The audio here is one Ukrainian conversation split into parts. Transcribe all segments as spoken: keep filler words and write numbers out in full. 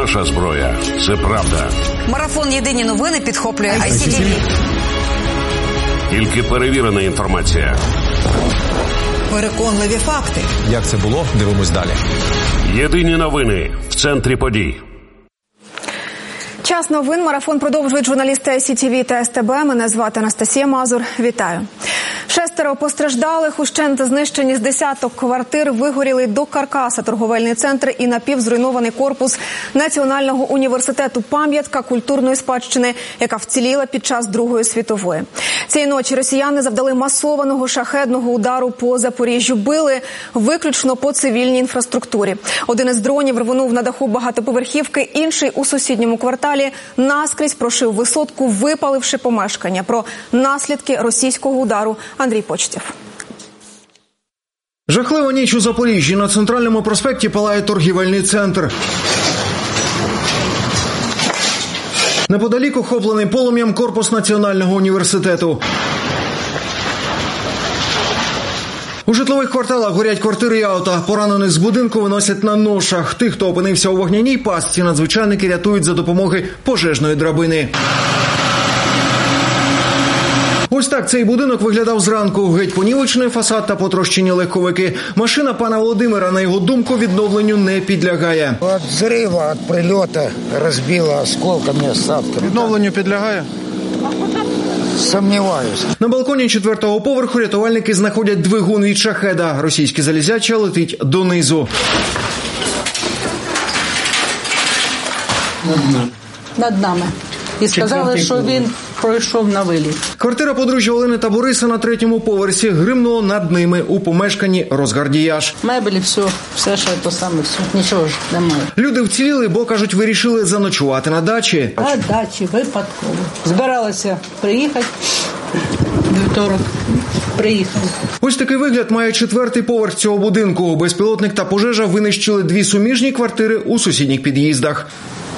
наша зброя. Це правда. Марафон «Єдині новини» підхоплює ай сі ті ві. Тільки перевірена інформація. Переконливі факти. Як це було? Дивимось далі. Єдині новини в центрі подій. Час новин. Марафон продовжують журналісти ай сі ті ві та ес те бе. Мене звати Анастасія Мазур. Вітаю. Шестеро постраждалих, ущент знищені з десяток квартир, вигоріли до каркаса торговельний центр і напівзруйнований корпус Національного університету пам'ятка культурної спадщини, яка вціліла під час Другої світової. Цієї ночі росіяни завдали масованого шахедного удару по Запоріжжю. Били виключно по цивільній інфраструктурі. Один із дронів рвонув на даху багатоповерхівки, інший у сусідньому кварталі наскрізь прошив висотку, випаливши помешкання. Про наслідки російського удару Андрій Почтєв. Жахлива ніч у Запоріжжі. На Центральному проспекті палає торгівельний центр. Неподалік охоплений полум'ям корпус Національного університету. У житлових кварталах горять квартири і авто. Поранених з будинку виносять на ношах. Тих, хто опинився у вогняній пастці, надзвичайники рятують за допомогою пожежної драбини. Ось так цей будинок виглядав зранку. Геть понівечений фасад та потрощені легковики. Машина пана Володимира, на його думку, відновленню не підлягає. Від взриву, від прильоту розбило осколками, осадками. Відновленню підлягає? Сумніваюся. На балконі четвертого поверху рятувальники знаходять двигун від шахеда. Російське залізяча летить донизу. Над нами. І сказали, що він пройшов на виліт. Квартира подружжя Олени та Бориса на третьому поверсі. Гримнуло над ними. У помешканні розгардіяж. Мебелі, все, все ще то саме, все. Нічого ж немає. Люди вціліли, бо, кажуть, вирішили заночувати на дачі. На дачі, випадково. Збиралася приїхати. Вівторок. Приїхали. Ось такий вигляд має четвертий поверх цього будинку. Безпілотник та пожежа винищили дві суміжні квартири у сусідніх під'їздах.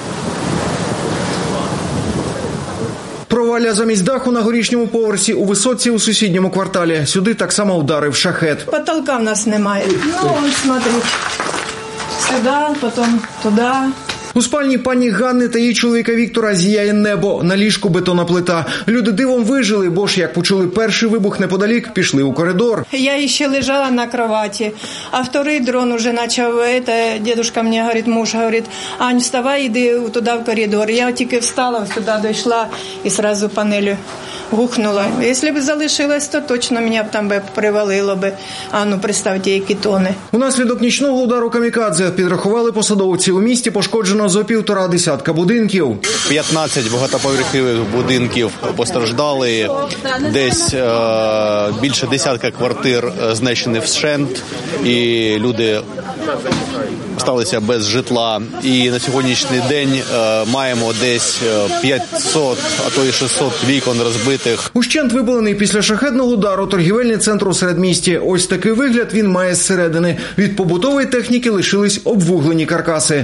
Провалля замість даху на горішньому поверсі у висотці у сусідньому кварталі. Сюди так само вдарив шахед. Потолка в нас немає. Ну, он, смотрите. Сюди, потім туди. У спальні пані Ганни та її чоловіка Віктора зіяє небо. На ліжку бетонна плита. Люди дивом вижили, бо ж, як почули перший вибух неподалік, пішли у коридор. Я ще лежала на кроваті, а второй дрон уже почав, это, дедушка мені говорить, муж говорить, Ань, вставай, іди туди в коридор. Я тільки встала, туди дійшла і одразу панелю гухнула. Якщо б залишилась, то точно мене б там би привалило би. А ну, представте, які тони. Унаслідок нічного удару камікадзе підрахували посадовці. У місті пошкоджено зо півтора десятка будинків. п'ятнадцять багатоповерхових будинків постраждали, десь е, більше десятка квартир знищені вщент, і люди залишилися без житла. І на сьогоднішній день е, маємо десь п'ятсот, а то й шістсот вікон розбитих. Ущент випалений після шахедного удару торгівельний центр у середмісті. Ось такий вигляд він має зсередини. Від побутової техніки лишились обвуглені каркаси.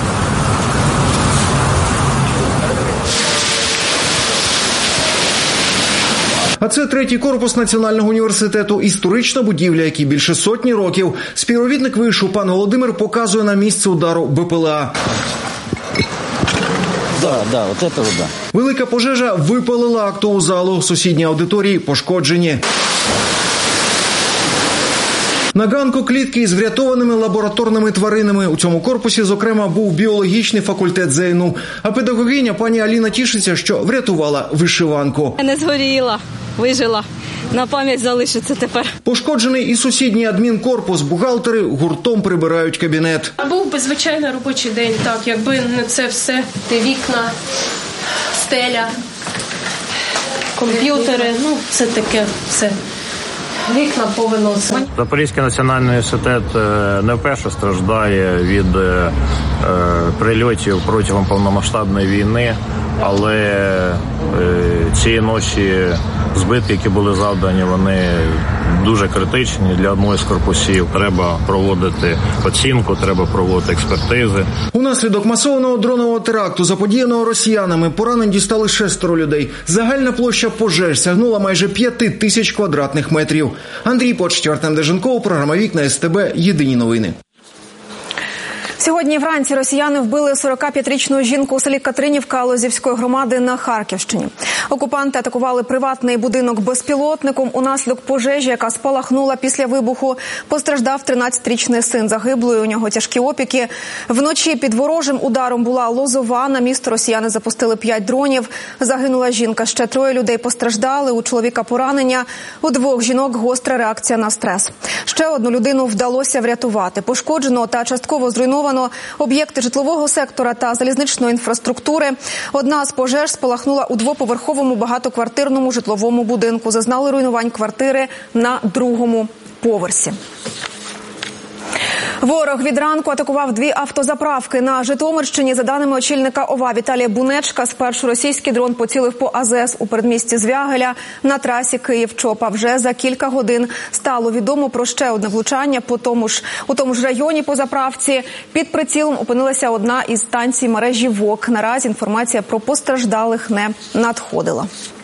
А це третій корпус Національного університету. Історична будівля, якій більше сотні років. Співробітник вишу пан Володимир показує на місце удару Бе Пе Еле А. Да, да, от це, да. Велика пожежа випалила актову залу. Сусідні аудиторії пошкоджені. На ганку клітки із врятованими лабораторними тваринами. У цьому корпусі, зокрема, був біологічний факультет ЗЕНУ. А педагогиня пані Аліна тішиться, що врятувала вишиванку. Не згоріла, вижила. На пам'ять залишиться тепер. Пошкоджений і сусідній адмінкорпус. Бухгалтери гуртом прибирають кабінет. Був би звичайний робочий день, так, якби не це все, те вікна, стеля, комп'ютери, ну, це таке все. Вікна повиносили. Запорізький національний університет не вперше страждає від е, прильотів протягом повномасштабної війни, але е, цієї ночі збитки, які були завдані, вони дуже критичні для одного з корпусів. Треба проводити оцінку, треба проводити експертизи. Унаслідок масованого дронового теракту, заподіяного росіянами, поранень дістали шестеро людей. Загальна площа пожеж сягнула майже п'яти тисяч квадратних метрів. Андрій Почтєв, Артем Деженков, програма «Вікна», ес те бе, Єдині новини. Сьогодні вранці росіяни вбили сорокап'ятирічну жінку у селі Катеринівка Лозівської громади на Харківщині. Окупанти атакували приватний будинок безпілотником. Унаслідок пожежі, яка спалахнула після вибуху, постраждав тринадцятирічний син загиблої. У нього тяжкі опіки. Вночі під ворожим ударом була Лозова. На місто росіяни запустили п'ять дронів. Загинула жінка. Ще троє людей постраждали. У чоловіка поранення. У двох жінок гостра реакція на стрес. Ще одну людину вдалося врятувати. Пошкоджено та частково зруйновано об'єкти житлового сектора та залізничної інфраструктури. Одна з пожеж спалахнула у двоповерховому багатоквартирному житловому будинку. Зазнали руйнувань квартири на другому поверсі. Ворог від ранку атакував дві автозаправки на Житомирщині. За даними очільника ОВА Віталія Бунечка, спершу російський дрон поцілив по АЗС у передмісті Звягеля на трасі Київ-Чоп. А вже за кілька годин стало відомо про ще одне влучання по тому ж, у тому ж районі по заправці. Під прицілом опинилася одна із станцій мережі ВОК. Наразі інформація про постраждалих не надходила.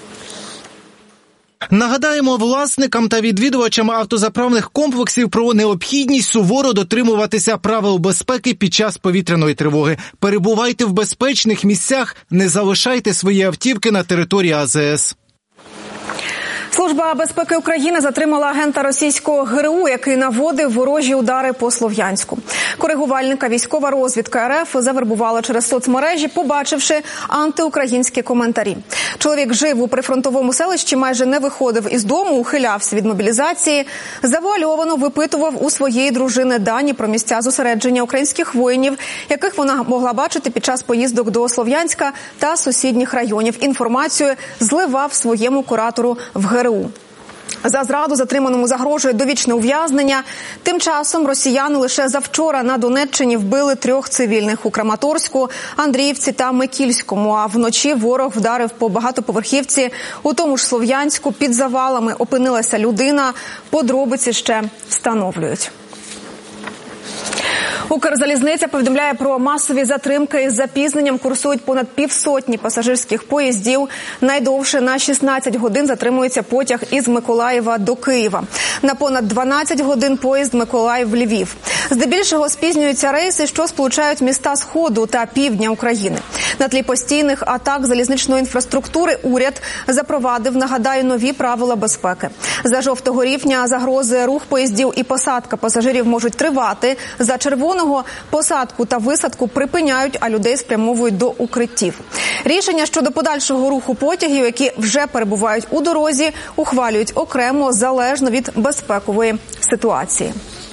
Нагадаємо власникам та відвідувачам автозаправних комплексів про необхідність суворо дотримуватися правил безпеки під час повітряної тривоги. Перебувайте в безпечних місцях, не залишайте свої автівки на території АЗС. Служба безпеки України затримала агента російського ГРУ, який наводив ворожі удари по Слов'янську. Коригувальника військова розвідка РФ завербувала через соцмережі, побачивши антиукраїнські коментарі. Чоловік жив у прифронтовому селищі, майже не виходив із дому, ухилявся від мобілізації. Завуальовано випитував у своєї дружини дані про місця зосередження українських воїнів, яких вона могла бачити під час поїздок до Слов'янська та сусідніх районів. Інформацію зливав своєму куратору в ГРУ. За зраду затриманому загрожує довічне ув'язнення. Тим часом росіяни лише завчора на Донеччині вбили трьох цивільних у Краматорську, Андріївці та Микільському. А вночі ворог вдарив по багатоповерхівці. У тому ж Слов'янську під завалами опинилася людина. Подробиці ще встановлюють. Укрзалізниця повідомляє про масові затримки. Із запізненням курсують понад півсотні пасажирських поїздів. Найдовше на шістнадцять годин затримується потяг із Миколаєва до Києва. На понад дванадцять годин поїзд Миколаїв-Львів. Здебільшого спізнюються рейси, що сполучають міста Сходу та Півдня України. На тлі постійних атак залізничної інфраструктури уряд запровадив, нагадаю, нові правила безпеки. За жовтого рівня загрози рух поїздів і посадка пасажирів можуть тривати. За червоного посадку та висадку припиняють, а людей спрямовують до укриттів. Рішення щодо подальшого руху потягів, які вже перебувають у дорозі, ухвалюють окремо, залежно від безпекової ситуації.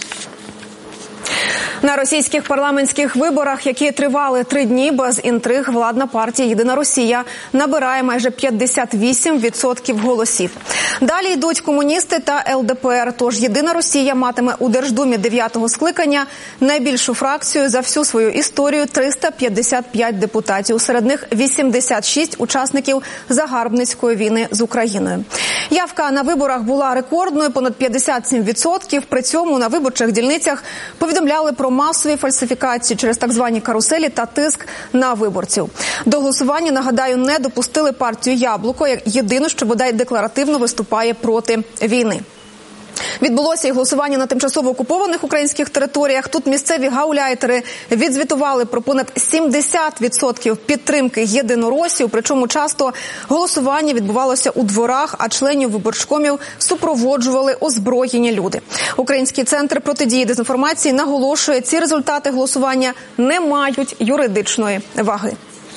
На російських парламентських виборах, які тривали три дні без інтриг, владна партія «Єдина Росія» набирає майже п'ятдесят вісім відсотків голосів. Далі йдуть комуністи та ел де пе ер, тож «Єдина Росія» матиме у Держдумі дев'ятого скликання найбільшу фракцію за всю свою історію – триста п'ятдесят п'ять депутатів. Серед них вісімдесят шість учасників загарбницької війни з Україною. Явка на виборах була рекордною – понад п'ятдесят сім відсотків. При цьому на виборчих дільницях повідомляли про масові фальсифікації через так звані каруселі та тиск на виборців. До голосування, нагадаю, не допустили партію «Яблуко» як єдину, що бодай декларативно виступає проти війни. Відбулося і голосування на тимчасово окупованих українських територіях. Тут місцеві гауляйтери відзвітували про понад сімдесят відсотків підтримки «Єдиноросію», причому часто голосування відбувалося у дворах, а членів виборчкомів супроводжували озброєні люди. Український центр протидії дезінформації наголошує, ці результати голосування не мають юридичної ваги.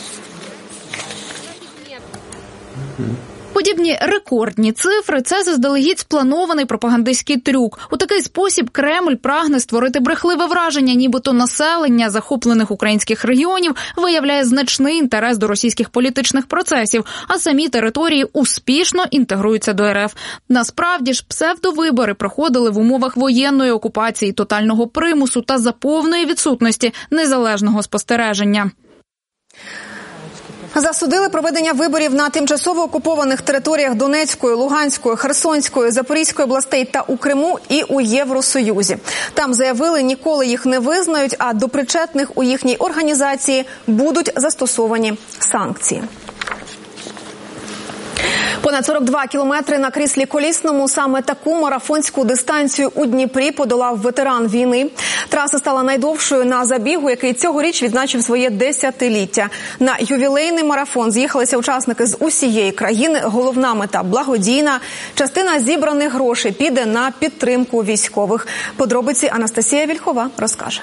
Подібні рекордні цифри – це заздалегідь спланований пропагандистський трюк. У такий спосіб Кремль прагне створити брехливе враження, нібито населення захоплених українських регіонів виявляє значний інтерес до російських політичних процесів, а самі території успішно інтегруються до ер еф. Насправді ж, псевдовибори проходили в умовах воєнної окупації, тотального примусу та за повної відсутності незалежного спостереження. Засудили проведення виборів на тимчасово окупованих територіях Донецької, Луганської, Херсонської, Запорізької областей та у Криму і у Євросоюзі. Там заявили, ніколи їх не визнають, а до причетних у їхній організації будуть застосовані санкції. Понад сорок два кілометри на кріслі колісному. Саме таку марафонську дистанцію у Дніпрі подолав ветеран війни. Траса стала найдовшою на забігу, який цьогоріч відзначив своє десятиліття. На ювілейний марафон з'їхалися учасники з усієї країни. Головна мета – благодійна. Частина зібраних грошей піде на підтримку військових. Подробиці Анастасія Вільхова розкаже.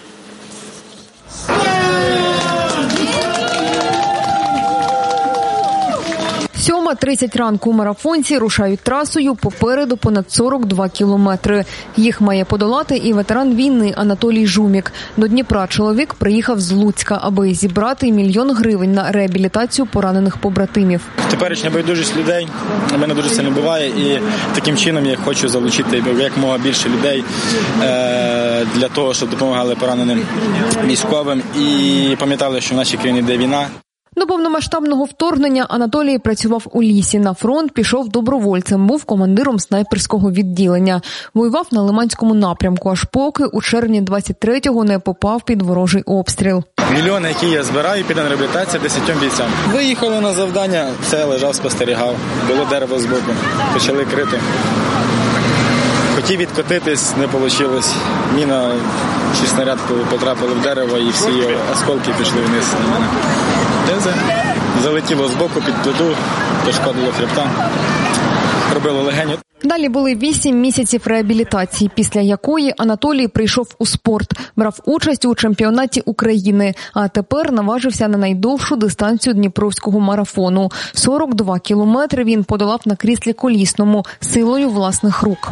сьома тридцять ранку марафонці рушають трасою, попереду понад сорок два кілометри. Їх має подолати і ветеран війни Анатолій Жумік. До Дніпра чоловік приїхав з Луцька, аби зібрати мільйон гривень на реабілітацію поранених побратимів. Теперішня байдужість людей мене дуже сильно буває, і таким чином я хочу залучити якомога більше людей для того, щоб допомагали пораненим військовим і пам'ятали, що в нашій країні йде війна. До повномасштабного вторгнення Анатолій працював у лісі. На фронт пішов добровольцем, був командиром снайперського відділення. Воював на Лиманському напрямку, аж поки у червні двадцять третього не попав під ворожий обстріл. Мільйони, які я збираю, піде на реабілітацію десятьом бійцям. Виїхали на завдання, все, лежав, спостерігав. Було дерево збоку, почали крити. Хотів відкотитись, не вийшло. Міна чи снаряд потрапили в дерево, і всі осколки пішли вниз на мене. Залетіло збоку під плиту, пошкодило хребта, робило легеню. Далі були вісім місяців реабілітації, після якої Анатолій прийшов у спорт, брав участь у чемпіонаті України, а тепер наважився на найдовшу дистанцію дніпровського марафону. сорок два кілометри він подолав на кріслі колісному, силою власних рук.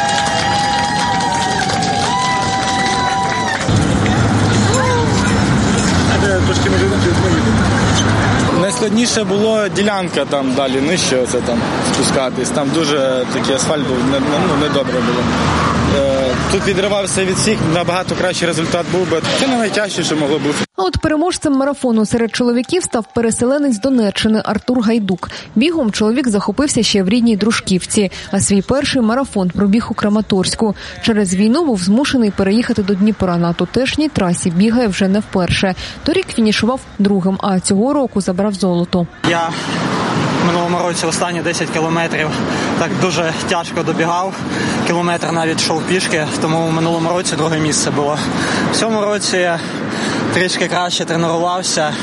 Найскладніше було ділянка там далі, нижче оце там спускатись. Там дуже такий асфальт був, не, ну, недобре було. Тут відривався від всіх, набагато кращий результат був би. Це не найтяжче, що могло бути. А от переможцем марафону серед чоловіків став переселенець Донеччини Артур Гайдук. Бігом чоловік захопився ще в рідній Дружківці, а свій перший марафон пробіг у Краматорську. Через війну був змушений переїхати до Дніпра. На тутешній трасі бігає вже не вперше. Торік фінішував другим, а цього року забрав золото. Я в минулому році останні десять кілометрів так дуже тяжко добігав. Кілометр навіть йшов пішки, тому в минулому році друге місце було. В цьому році я трішки краще тренувався,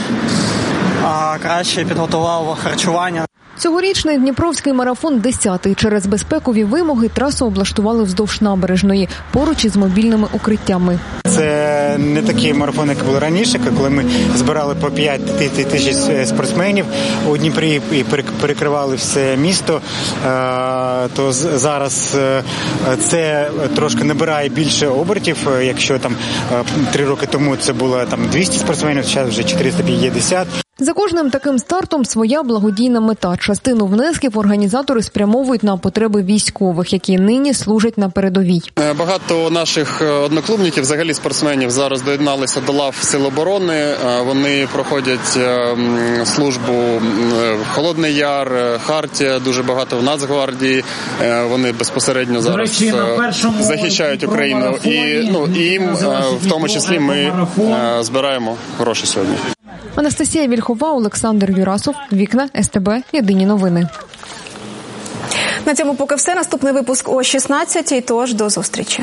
а краще підготував харчування. Цьогорічний Дніпровський марафон десятий. Через безпекові вимоги трасу облаштували вздовж набережної, поруч із мобільними укриттями. Це не такий марафон, як був раніше, коли ми збирали по п'ять тисяч спортсменів у Дніпрі і перекривали все місто. То зараз це трошки набирає більше обертів. Якщо там три роки тому це було там двісті спортсменів, зараз вже чотириста п'ятдесят. За кожним таким стартом своя благодійна мета. Частину внесків організатори спрямовують на потреби військових, які нині служать на передовій. Багато наших одноклубників, взагалі спортсменів, зараз доєдналися до лав Сил оборони. Вони проходять службу в Холодний Яр, Хартія, дуже багато в Нацгвардії. Вони безпосередньо зараз захищають Україну. І, ну, і їм, в тому числі, ми збираємо гроші сьогодні. Анастасія Вільхова, Олександр Юрасов, Вікна, ес те бе, Єдині новини. На цьому поки все. Наступний випуск о шістнадцятій, тож до зустрічі.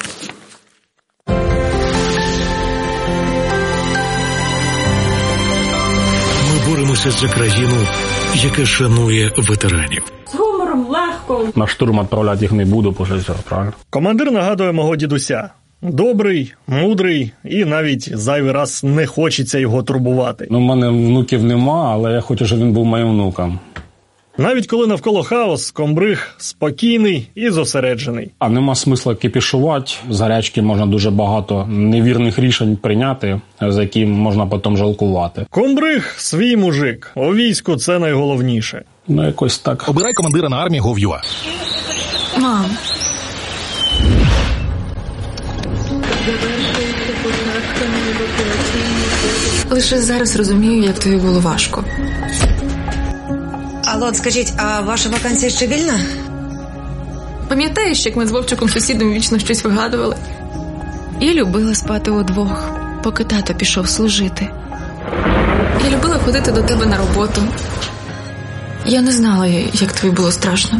Ми боремося за країну, яка шанує ветеранів. З гумором, легко. На штурм відправляти їх не буду, бо все, правильно? Командир нагадує мого дідуся. Добрий, мудрий і навіть зайвий раз не хочеться його турбувати. Ну, в мене внуків нема, але я хочу, щоб він був моїм внуком. Навіть коли навколо хаос, комбриг спокійний і зосереджений. А нема смисла кипішувати. З гарячки можна дуже багато невірних рішень прийняти, за які можна потім жалкувати. Комбриг – свій мужик. У війську це найголовніше. Ну, якось так. Обирай командира на армії точка гов точка ю а. Мам. Лише зараз розумію, як тобі було важко. Алло, скажіть, а ваша вакансія ще вільна? Пам'ятаєш, як ми з Вовчиком сусідом вічно щось вигадували? Я любила спати удвох, поки тато пішов служити. Я любила ходити до тебе на роботу. Я не знала, як тобі було страшно.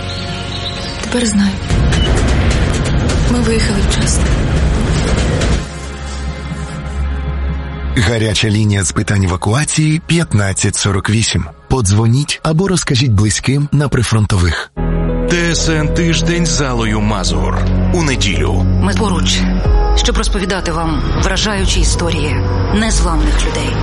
Тепер знаю. Ми виїхали вчасно. Гаряча лінія з питань евакуації п'ятнадцять сорок вісім. Подзвоніть або розкажіть близьким на прифронтових. ТСН «Тиждень з Аллою Мазур» у неділю. Ми поруч, щоб розповідати вам вражаючі історії незламних людей.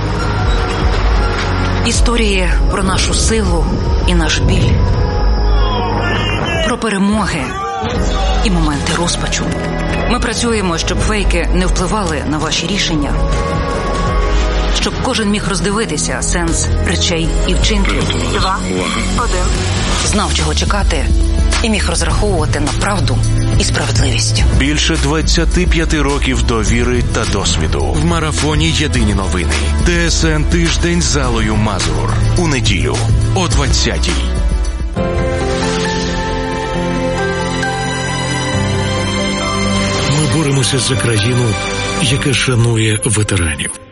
Історії про нашу силу і наш біль. Про перемоги і моменти розпачу. Ми працюємо, щоб фейки не впливали на ваші рішення. Щоб кожен міг роздивитися сенс речей і вчинків. Два, один. Знав, чого чекати, і міг розраховувати на правду і справедливість. Більше двадцяти п'яти років довіри та досвіду. В марафоні «Єдині новини». ТСН «Тиждень з Аллою Мазур» у неділю о двадцятій. Ми боремося за країну, яка шанує ветеранів.